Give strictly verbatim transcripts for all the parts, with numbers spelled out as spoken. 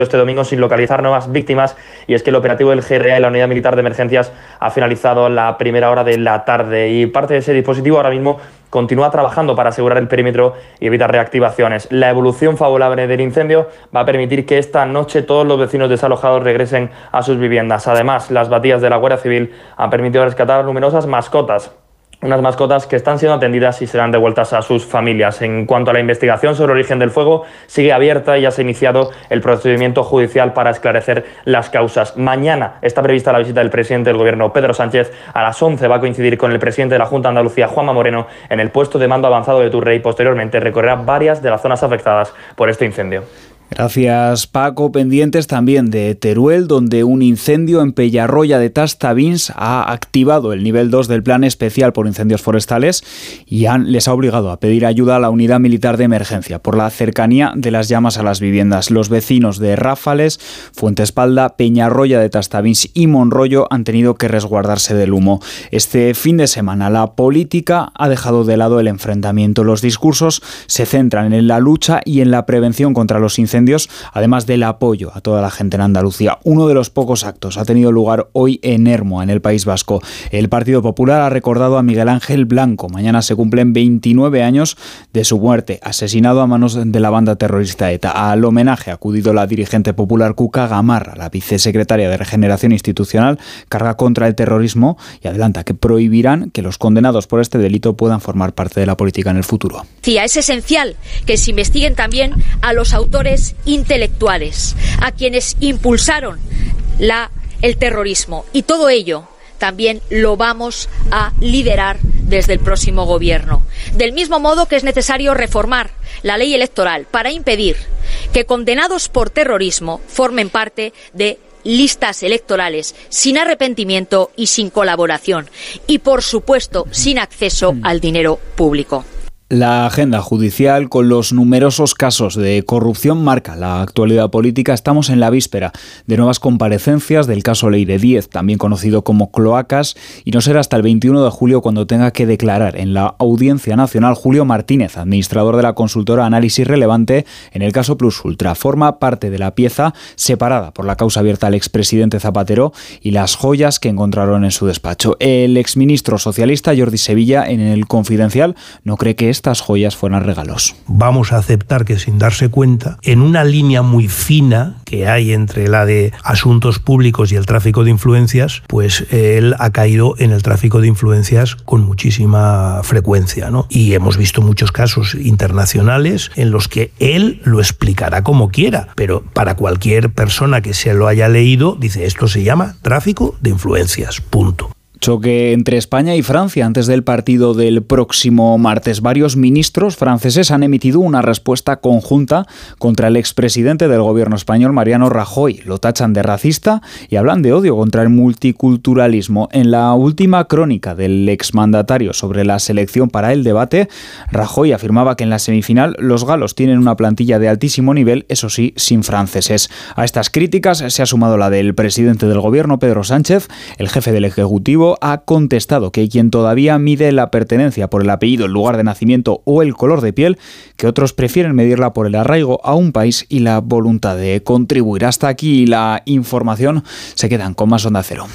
este domingo sin localizar nuevas víctimas, y es que el operativo del G R A y la Unidad Militar de Emergencias ha finalizado a la primera hora de la tarde y parte de ese dispositivo ahora mismo continúa trabajando para asegurar el perímetro y evitar reactivaciones. La evolución favorable del incendio va a permitir que esta noche todos los vecinos desalojados regresen a sus viviendas. Además, las baterías de la Guardia Civil han permitido rescatar numerosas mascotas. Unas mascotas que están siendo atendidas y serán devueltas a sus familias. En cuanto a la investigación sobre el origen del fuego, sigue abierta y ya se ha iniciado el procedimiento judicial para esclarecer las causas. Mañana está prevista la visita del presidente del Gobierno, Pedro Sánchez. A las once va a coincidir con el presidente de la Junta de Andalucía, Juanma Moreno, en el puesto de mando avanzado de Turrey. Posteriormente recorrerá varias de las zonas afectadas por este incendio. Gracias, Paco. Pendientes también de Teruel, donde un incendio en Pellarroya de Tastavins ha activado el nivel dos del Plan Especial por Incendios Forestales y han, les ha obligado a pedir ayuda a la Unidad Militar de Emergencia por la cercanía de las llamas a las viviendas. Los vecinos de Ráfales, Fuentespalda, Peñarroya de Tastavins y Monroyo han tenido que resguardarse del humo. Este fin de semana la política ha dejado de lado el enfrentamiento. Los discursos se centran en la lucha y en la prevención contra los incendios, además del apoyo a toda la gente en Andalucía. Uno de los pocos actos ha tenido lugar hoy en Hermo, en el País Vasco. El Partido Popular ha recordado a Miguel Ángel Blanco. Mañana se cumplen veintinueve años de su muerte, asesinado a manos de la banda terrorista ETA. Al homenaje ha acudido la dirigente popular Cuca Gamarra. La vicesecretaria de Regeneración Institucional carga contra el terrorismo y adelanta que prohibirán que los condenados por este delito puedan formar parte de la política en el futuro. Es esencial que se investiguen también a los autores intelectuales, a quienes impulsaron la, el terrorismo, y todo ello también lo vamos a liderar desde el próximo gobierno. Del mismo modo que es necesario reformar la ley electoral para impedir que condenados por terrorismo formen parte de listas electorales sin arrepentimiento y sin colaboración, y por supuesto sin acceso al dinero público. La agenda judicial con los numerosos casos de corrupción marca la actualidad política. Estamos en la víspera de nuevas comparecencias del caso Leire Díez, también conocido como Cloacas, y no será hasta el veintiuno de julio cuando tenga que declarar en la Audiencia Nacional Julio Martínez, administrador de la consultora Análisis Relevante, en el caso Plus Ultra. Forma parte de la pieza separada por la causa abierta al expresidente Zapatero y las joyas que encontraron en su despacho. El exministro socialista Jordi Sevilla, en El Confidencial, no cree que es estas joyas fueran regalos. Vamos a aceptar que, sin darse cuenta, en una línea muy fina que hay entre la de asuntos públicos y el tráfico de influencias, pues él ha caído en el tráfico de influencias con muchísima frecuencia, ¿no? Y hemos visto muchos casos internacionales en los que él lo explicará como quiera, pero para cualquier persona que se lo haya leído, dice, esto se llama tráfico de influencias, punto. Choque entre España y Francia antes del partido del próximo martes. Varios ministros franceses han emitido una respuesta conjunta contra el expresidente del gobierno español, Mariano Rajoy. Lo tachan de racista y hablan de odio contra el multiculturalismo. En la última crónica del exmandatario sobre la selección para el debate, Rajoy afirmaba que en la semifinal los galos tienen una plantilla de altísimo nivel, eso sí, sin franceses. A estas críticas se ha sumado la del presidente del gobierno, Pedro Sánchez. El jefe del Ejecutivo ha contestado que hay quien todavía mide la pertenencia por el apellido, el lugar de nacimiento o el color de piel, que otros prefieren medirla por el arraigo a un país y la voluntad de contribuir. Hasta aquí la información. Se quedan con más Onda Cero.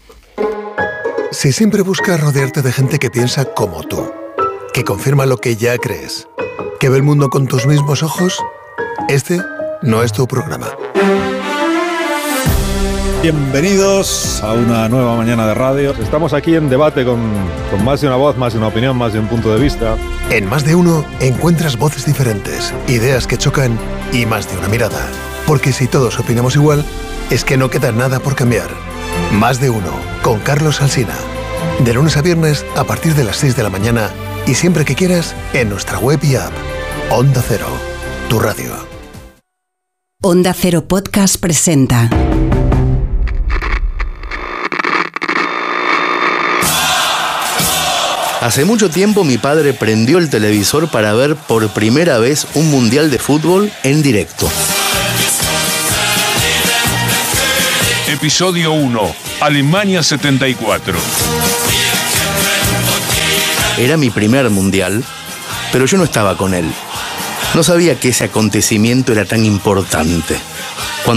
Si siempre buscas rodearte de gente que piensa como tú, que confirma lo que ya crees, que ve el mundo con tus mismos ojos, este no es tu programa. Bienvenidos a una nueva mañana de radio. Estamos aquí en debate con, con más de una voz, más de una opinión, más de un punto de vista. En Más de Uno encuentras voces diferentes, ideas que chocan y más de una mirada. Porque si todos opinamos igual, es que no queda nada por cambiar. Más de Uno, con Carlos Alsina. De lunes a viernes a partir de las seis de la mañana y siempre que quieras en nuestra web y app. Onda Cero, tu radio. Onda Cero Podcast presenta... Hace mucho tiempo mi padre prendió el televisor para ver por primera vez un mundial de fútbol en directo. Episodio uno. Alemania setenta y cuatro. Era mi primer mundial, pero yo no estaba con él. No sabía que ese acontecimiento era tan importante.